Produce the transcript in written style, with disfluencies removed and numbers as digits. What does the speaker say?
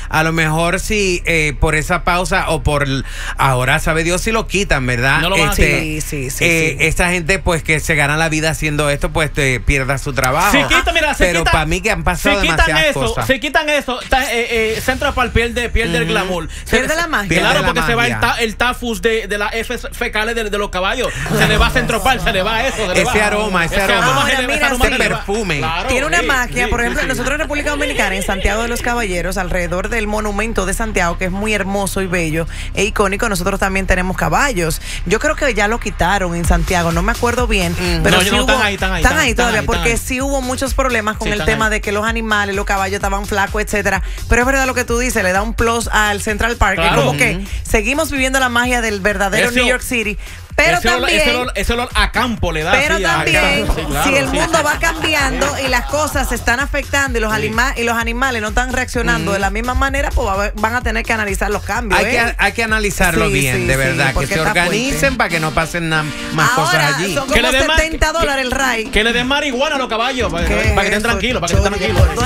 a lo mejor si por esa pausa o por ahora sabe Dios si lo quitan, ¿verdad? No lo van a sí. Esta gente pues que se gana la vida haciendo esto pues te pierda su trabajo. Pero para mí que han pasado demasiadas cosas. Si quitan eso, Central Park pierde el glamour. Pierde la magia. Claro, porque se va el tafus de las heces fecales de los caballos. Se le va a Central Park, se le va eso. Ese aroma. Ahora, mira, ese perfume. Claro, tiene una magia. Por ejemplo, nosotros en República Dominicana, en Santiago de los Caballeros, alrededor del monumento de Santiago, que es muy hermoso y bello e icónico, nosotros también tenemos caballos. Yo creo que ya lo quitaron en Santiago, no me acuerdo bien, pero sí están ahí todavía, porque sí hubo muchos problemas con el tema de que los animales, los caballos estaban flacos, etcétera. Pero es verdad lo que tú dices, le da un plus al Central Park, que como que seguimos viviendo la magia del verdadero New York City. Pero ese olor a campo le da. Pero también, si el mundo va cambiando y las cosas se están afectando y los animales no están reaccionando de la misma manera, pues van a tener que analizar los cambios. Hay que analizarlo bien, de verdad. Que se organicen para que no pasen más cosas allí. Son como $70 el RAI. Que le den marihuana a los caballos para que estén tranquilos,